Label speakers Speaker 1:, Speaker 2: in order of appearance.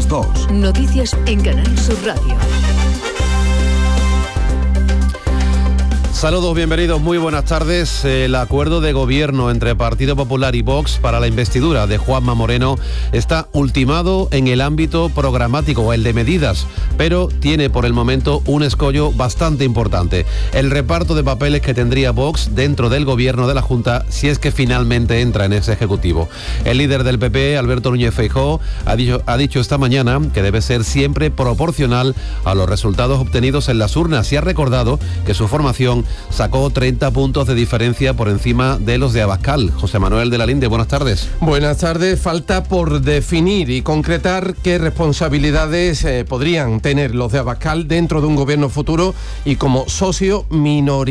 Speaker 1: las 2.
Speaker 2: Noticias en Canal Sur Radio.
Speaker 3: Saludos, bienvenidos, muy buenas tardes. El acuerdo de gobierno entre Partido Popular y Vox para la investidura de Juanma Moreno está ultimado en el ámbito programático o el de medidas, pero tiene por el momento un escollo bastante importante: el reparto de papeles que tendría Vox dentro del gobierno de la Junta si es que finalmente entra en ese ejecutivo. El líder del PP, Alberto Núñez Feijóo, ha dicho esta mañana que debe ser siempre proporcional a los resultados obtenidos en las urnas y ha recordado que su formación sacó 30 puntos de diferencia por encima de los de Abascal. José Manuel de la Linde, buenas tardes.
Speaker 4: Buenas tardes. Falta por definir y concretar qué responsabilidades podrían tener los de Abascal dentro de un gobierno futuro y como socio minoritario